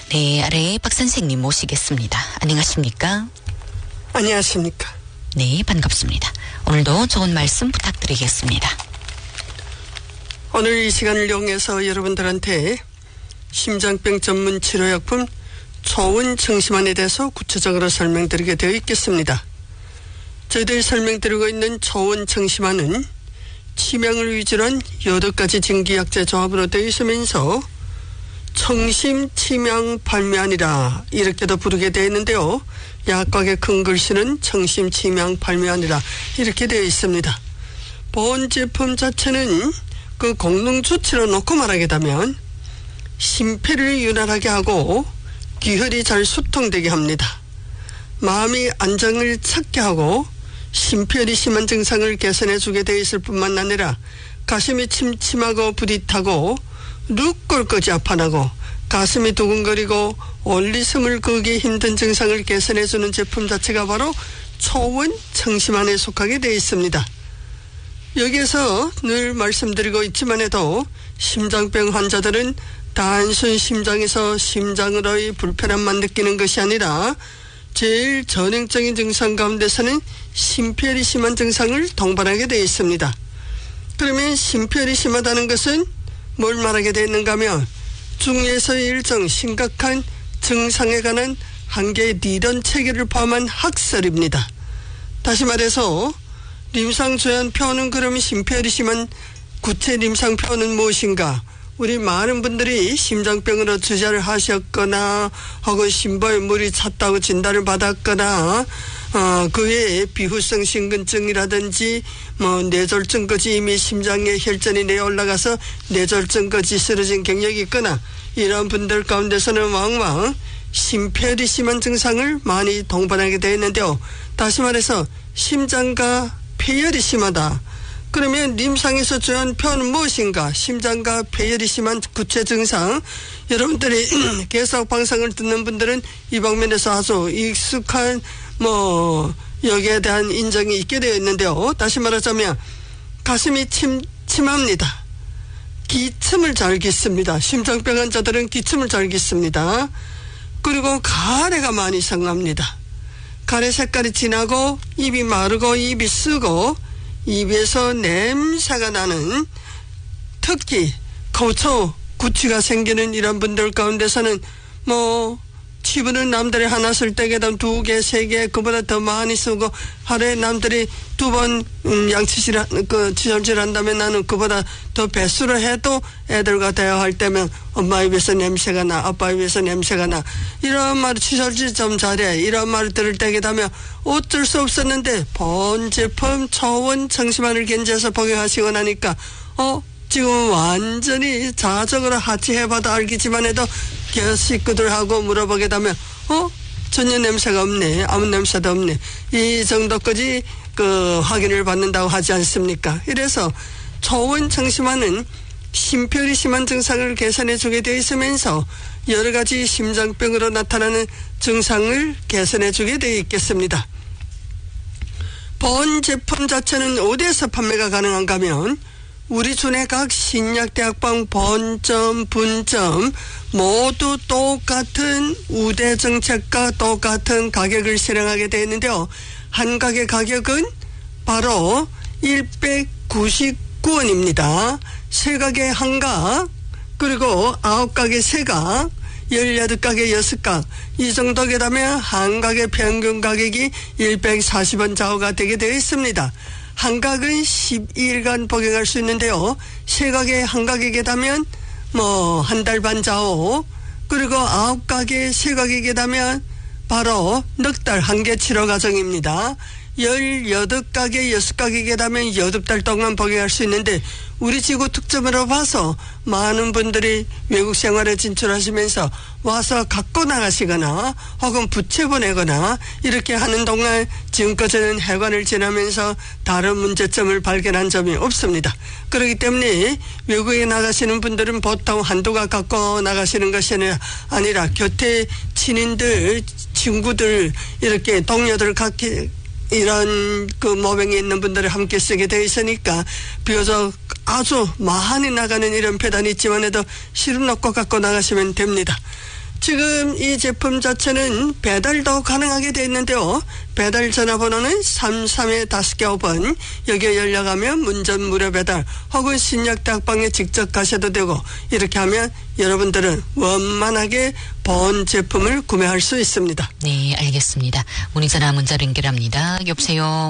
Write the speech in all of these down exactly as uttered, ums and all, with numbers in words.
네, 아래 박 선생님 모시겠습니다. 안녕하십니까? 안녕하십니까? 네, 반갑습니다. 오늘도 좋은 말씀 부탁드리겠습니다. 오늘 이 시간을 이용해서 여러분들한테 심장병 전문 치료약품 초원 청심환에 대해서 구체적으로 설명드리게 되어 있겠습니다. 저희들이 설명드리고 있는 초원 청심환은 치명을 위주로 한 여덟 가지 증기약재 조합으로 되어 있으면서 청심 치명 발매하니라 이렇게도 부르게 되어 있는데요. 약곽의 큰 글씨는 청심 치명 발매하니라 이렇게 되어 있습니다. 본 제품 자체는 그 공능 주치로 놓고 말하게 되면 심폐를 윤활하게 하고 기혈이 잘 수통되게 합니다. 마음이 안정을 찾게 하고 심폐혈이 심한 증상을 개선해 주게 되어 있을 뿐만 아니라 가슴이 침침하고 부릿하고 룩 꼴까지 아파나고 가슴이 두근거리고 올리숨을 그기 힘든 증상을 개선해 주는 제품 자체가 바로 초원 청심환에 속하게 되어 있습니다. 여기에서 늘 말씀드리고 있지만 해도 심장병 환자들은 단순 심장에서 심장으로의 불편함만 느끼는 것이 아니라 제일 전형적인 증상 가운데서는 심폐혈이 심한 증상을 동반하게 되어 있습니다. 그러면 심폐혈이 심하다는 것은 뭘 말하게 되어 있는가 하면 중에서의 일정 심각한 증상에 관한 한 개의理論 체계를 포함한 학설입니다. 다시 말해서 임상조현표는 그럼 심폐혈이 심한 구체 임상표는 무엇인가? 우리 많은 분들이 심장병으로 주사를 하셨거나 혹은 심부에 물이 찼다고 진단을 받았거나 어, 그 외에 비후성 심근증이라든지 뭐 뇌졸중까지 이미 심장에 혈전이 내어 올라가서 뇌졸중까지 쓰러진 경력이 있거나 이런 분들 가운데서는 왕왕 심폐혈이 심한 증상을 많이 동반하게 되어 있는데요. 다시 말해서 심장과 폐혈이 심하다. 그러면 임상에서 주한 표현은 무엇인가? 심장과 폐혈이 심한 구체 증상. 여러분들이 계속 방송을 듣는 분들은 이 방면에서 아주 익숙한 뭐 여기에 대한 인정이 있게 되어 있는데요. 다시 말하자면 가슴이 침침합니다. 기침을 잘 깃습니다. 심장병 환자들은 기침을 잘 깃습니다. 그리고 가래가 많이 상합니다. 가래 색깔이 진하고 입이 마르고 입이 쓰고 입에서 냄새가 나는 특히 거초 구취가 생기는 이런 분들 가운데서는 뭐 치부는 남들이 하나 쓸 때에 두 개, 세 개 그보다 더 많이 쓰고 하루에 남들이 두 번 음, 양치질 그 치솔질 한다면 나는 그보다 더 배수를 해도 애들과 대화할 때면 엄마 입에서 냄새가 나, 아빠 입에서 냄새가 나 이런 말 치솔질 좀 잘해 이런 말을 들을 때에 되면 어쩔 수 없었는데 본 제품 초원 청심환을 견제해서 복용하시고 나니까 어 지금 완전히 자적으로 하치해봐도 알겠지만 해도 식구들하고 물어보게 되면 어? 전혀 냄새가 없네. 아무 냄새도 없네. 이 정도까지 그 확인을 받는다고 하지 않습니까? 이래서 초원 청심환은 심폐혈이 심한 증상을 개선해 주게 되어 있으면서 여러 가지 심장병으로 나타나는 증상을 개선해 주게 되어 있겠습니다. 본 제품 자체는 어디에서 판매가 가능한가 하면 우리 주내 각 신약대학방 본점, 분점 모두 똑같은 우대 정책과 똑같은 가격을 실행하게 되어 있는데요. 한 가게 가격은 바로 백구십구 원입니다. 세 가게 한 각, 그리고 아홉 가게 세 각, 열여덟 가게 여섯 각, 이 정도게 되면 한 가게 평균 가격이 백사십 원 좌우가 되게 되어 있습니다. 한 각은 십이 일간 복용할 수 있는데요. 세 각에 한 각이게 되면 뭐 한 달 반 좌우, 그리고 아홉 각에 세 각이게 되면 바로 넉 달 한 개 치료 과정입니다. 열여덟 각에 여섯 각이게 되면 여덟 달 동안 복용할 수 있는데 우리 지구 특점으로 봐서 많은 분들이 외국 생활에 진출하시면서 와서 갖고 나가시거나 혹은 부채 보내거나 이렇게 하는 동안 지금까지는 해관을 지나면서 다른 문제점을 발견한 점이 없습니다. 그렇기 때문에 외국에 나가시는 분들은 보통 한두 가 갖고 나가시는 것이 아니라 곁에 친인들, 친구들, 이렇게 동료들 갖기 이런 그 모병에 있는 분들이 함께 쓰게 되어 있으니까 비교적 아주 많이 나가는 이런 배단이 있지만 해도 실은 놓고 갖고 나가시면 됩니다. 지금 이 제품 자체는 배달도 가능하게 되어 있는데요. 배달 전화번호는 삼삼에 다섯 개 오 번. 여기에 연락하면 문전 무료 배달 혹은 신약 다락방에 직접 가셔도 되고, 이렇게 하면 여러분들은 원만하게 본 제품을 구매할 수 있습니다. 네, 알겠습니다. 문의전화 문자 연결합니다. 여보세요.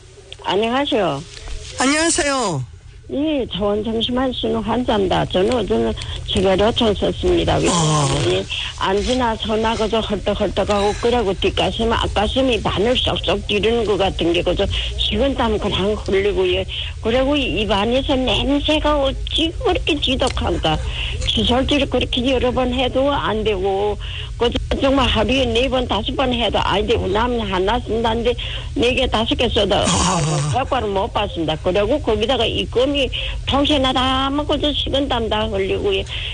안녕하세요. 안녕하세요. 예, 저원 정신만 쓰는 환자입니다. 저는 어제는 지가로총 썼습니다. 왜냐하면 앉으나 서나 그저 헐떡헐떡하고 그러고 뒷가슴 앞가슴이 바늘 쏙쏙 뛰르는 것 같은 게 그저 식은땀 그냥 흘리고 예. 그리고 입안에서 냄새가 어찌 그렇게 지독한가. 칫솔질을 그렇게 여러 번 해도 안 되고 그저 정말 하루에 네 번 다섯 번 해도 안 되고 남은 하나 쓴다는데 네 개 다섯 개 써도 효과를 못 봤습니다. 그리고 거기다가 이 껌이 통째나 다 먹고 저 식은땀 다 흘리고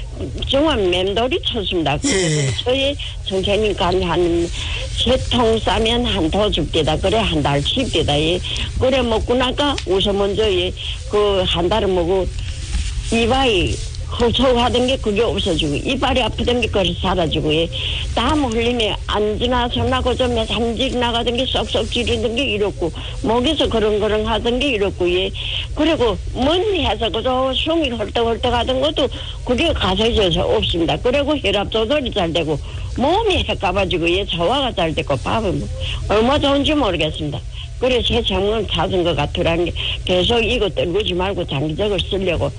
정말 맴돌이 쳤습니다. 그래서 저희 선생님 감이 한세 통 싸면 한 도 줍디다. 그래 한 달 칩디다. 예. 그래 먹고 나니까 우선 먼저 예. 그 한 달을 먹고 이바이 헛헛하던 게 그게 없어지고 이빨이 아프던 게 그걸 사라지고 예. 땀 흘리면 앉으나 서나고 좀 삼질 나가던 게 쏙쏙 찌르던 게 이렇고 목에서 그렁그렁 하던 게 이렇고 예. 그리고 멀리 해서 그저 숨이 헐떡헐떡 하던 것도 그게 가서져서 없습니다. 그리고 혈압 조절이 잘 되고 몸이 헷가가지고 예. 소화가 잘 되고 밥은 뭐 얼마 좋은지 모르겠습니다. 그래서 새 장문 찾은 것 같으라는 게 계속 이거 떨구지 말고 장기적으로 쓰려고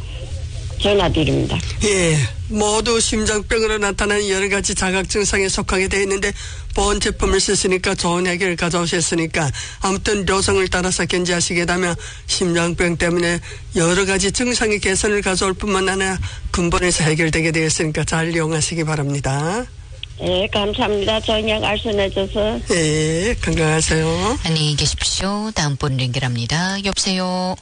전화드립니다. 예, 모두 심장병으로 나타나는 여러 가지 자각 증상에 속하게 되어 있는데 보온 제품을 쓰시니까 좋은 해결을 가져오셨으니까 아무튼 료성을 따라서 견지하시게 되면 심장병 때문에 여러 가지 증상의 개선을 가져올 뿐만 아니라 근본에서 해결되게 되었으니까 잘 이용하시기 바랍니다. 네, 감사합니다. 저녁 알선해줘서. 예, 건강하세요. 안녕히 계십시오. 다음 분 연결합니다. 여보세요.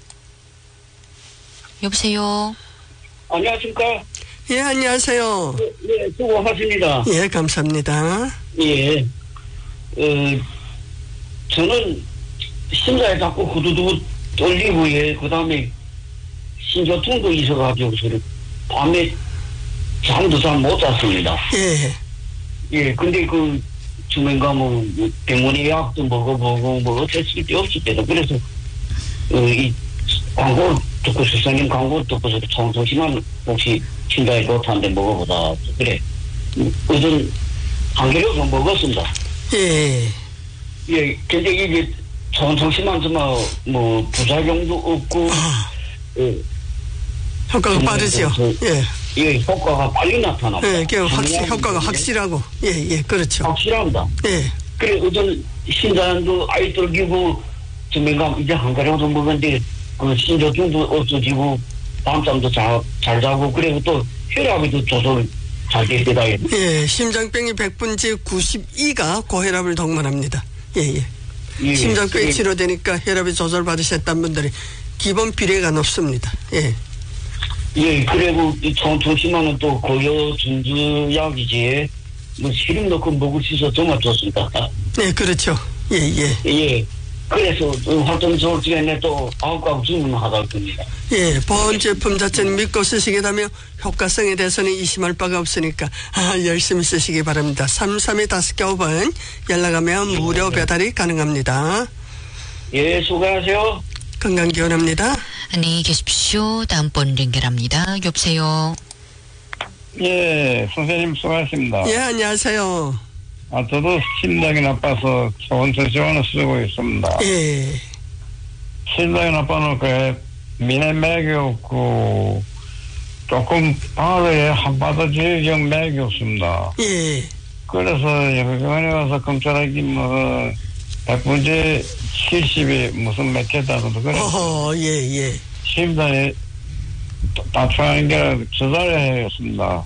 여보세요. 안녕하십니까? 예, 안녕하세요. 예, 예, 수고하십니다. 예, 감사합니다. 예, 어, 저는 심장이 자꾸 후두두 떨리고, 예, 그 다음에 신조통도 있어가지고, 저는 밤에 잠도 잘 못 잤습니다. 예. 예, 근데 그, 주변가 뭐, 병원에 약도 먹어보고, 뭐, 어쩔 수 없을 때도, 그래서, 어, 이, 광고를 듣고, 수사님 광고를 듣고서 정정심한 혹시 심장이 좋다는데 먹어보다. 그래. 우선, 한 개를 좀 먹었습니다. 예. 예, 근데 이게 정정심한 정말 뭐, 부작용도 없고, 아, 예. 효과가 빠르죠. 예. 예, 효과가 빨리 나타납니다. 예, 그 확실, 효과가 확실하고. 예, 예, 그렇죠. 확실합니다. 예. 그래, 우선 신장도 아이 떨기고, 정말 이제 한 가지 정도 먹었는데, 그 신조증도 없어지고 밤잠도 잘, 잘 자고 그리고 또 혈압이 조절 잘 됩니다. 예, 심장병이 백 분째 구십이가 고혈압을 동반합니다. 예, 예. 예, 심장병이 예. 치료되니까 혈압이 조절받으셨다는 분들이 기본 비례가 높습니다. 예. 예, 그리고 정심하는 또 고요 준주약이지 뭐 시름 넣고 먹을 수 있어서 정말 좋습니다. 네, 그렇죠. 예, 예. 예. 그래서 활동 좋을 시간에 또 아홉 가구 주문하다 겁니다. 예, 보온 제품 자체는 믿고 쓰시게 되면 효과성에 대해서는 의심할 바가 없으니까 아, 열심히 쓰시기 바랍니다. 삼삼에 다섯 개 오 번 연락하면 무료 배달이 가능합니다. 예, 수고하세요. 건강 기원합니다. 안녕히 계십시오. 다음 분 연결합니다. 여보세요. 예, 선생님 수고하셨습니다. 예, 안녕하세요. 아, 저도 심장이 나빠서 좋은 저지원을 쓰고 있습니다. 예. 심장이 나빠놓고 미네 맥이 없고 조금 하루에 한 바다지경 맥이 없습니다. 예. 그래서 여기까지 가서 검찰하기 뭐 백분째 칠십이 무슨 몇 개다도 그래. 어허, 예, 예. 심장이 다쳐하는 게 저달에 했습니다.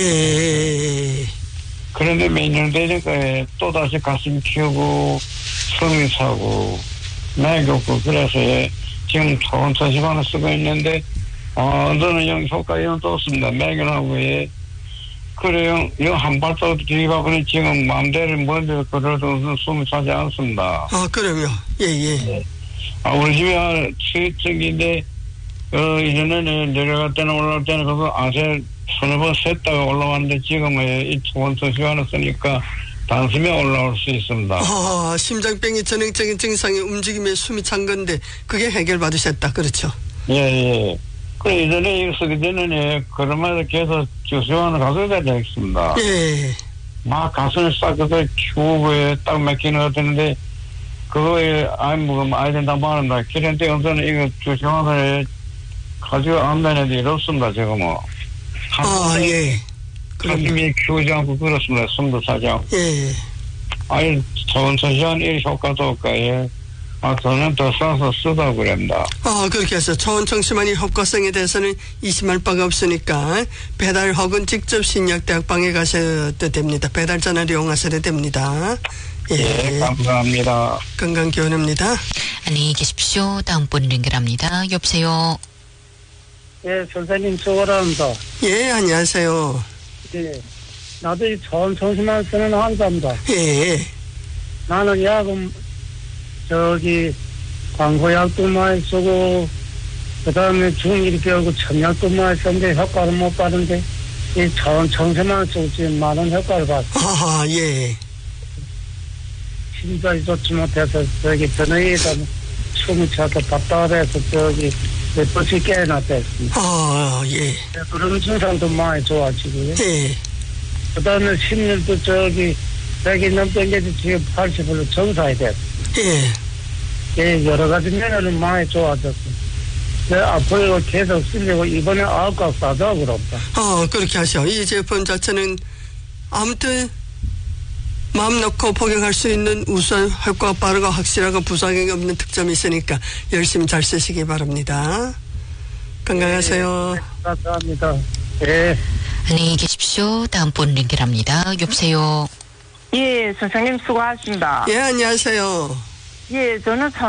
예. 그런데 몇 년 되니까 또다시 가슴 키우고 숨이 차고 맥이 없고 그래서 지금 좋은 처방을 쓰고 있는데 어, 저는 영 효과 영 없습니다. 맥이 나고 예. 그래요. 영 한 발도 뒤가 그래 지금 마음대로 먼저 걸어도 숨이 차지 않습니다. 아, 그럼요. 예, 예. 아, 우리 집에 칠층인데 어, 이전에는 내려갈 때는 올라올 때는 그거 아세 서너 번 샜다가 올라왔는데 지금은 이 초원성 시간을 쓰니까 단숨에 올라올 수 있습니다. 아, 심장병이 전형적인 증상이 움직임에 숨이 찬 건데 그게 해결받으셨다. 그렇죠? 예, 예. 그 이전에 이거 쓰기 전에는 그러면서 계속 주시원을 가져야 되겠습니다. 예. 막 가슴을 싹 그거 키우고 딱 막히는 것 같았는데 그거에 아이 먹으면 아이 된다 말한다. 그런데 언제는 이거 주시원을 가지고 안 다니는 일이 없습니다. 지금은. 아, 예. 가슴이 키우지 않고 그렇습니다. 숨도 차지 않고. 예. 아니, 천천히한 일 효과도 없고, 예. 아, 저는 더 싸서 쓰다고 그럽니다. 아, 그렇게 해서 초원청심환이 효과성에 대해서는 의심할 바가 없으니까 배달 혹은 직접 신약대학방에 가셔도 됩니다. 배달 전화를 이용하셔도 됩니다. 예. 예, 감사합니다. 건강기원입니다. 안녕히 계십시오. 다음 분 연결합니다. 여보세요. 예, 선생님 수고합니다. 예, 안녕하세요. 예, 나도 이 초원청심환 쓰는 환자입니다. 예. 나는 약은 저기 광고약도 많이 쓰고 그 다음에 중일병하고 천약도 많이 썼는데 효과를 못 받는데 이 초원청심환 쓰고 지금 많은 효과를 봤어. 아, 예. 심장이 좋지 못해서 저기 전화에다 숨이 차서 답답해서 저기 몇 번씩 깨어났댔습니다. 아, 예. 그런 증상도 많이 좋아지고요. 예. 그 다음에 심혈도 저기 백이 넘던 게 지금 팔십으로 정상이 됐어. 예. 예, 여러 가지 면에는 많이 좋아졌어. 네, 앞으로 계속 쓰려고 이번에 아홉 각 사자 그럽다. 어, 그렇게 하셔. 이 제품 자체는 아무튼 마음 놓고 복용할 수 있는 우선 효과가 빠르고 확실하고 부작용이 없는 특점이 있으니까 열심히 잘 쓰시기 바랍니다. 건강하세요. 네, 감사합니다. 예. 안녕히 계십시오. 다음 분 연결합니다. 여보세요. 예, 선생님 수고하십니다. 예, 안녕하세요. 예, 저는 참